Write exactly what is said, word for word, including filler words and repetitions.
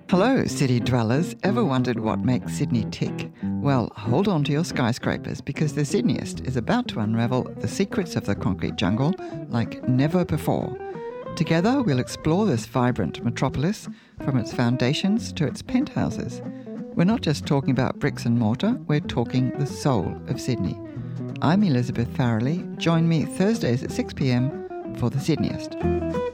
Hello, city dwellers. Ever wondered what makes Sydney tick? Well, hold on to your skyscrapers because the Sydneyist is about to unravel the secrets of the concrete jungle like never before. Together, we'll explore this vibrant metropolis from its foundations to its penthouses. We're not just talking about bricks and mortar, we're talking the soul of Sydney. I'm Elizabeth Farrelly. Join me Thursdays at six p m for The Sydneyist.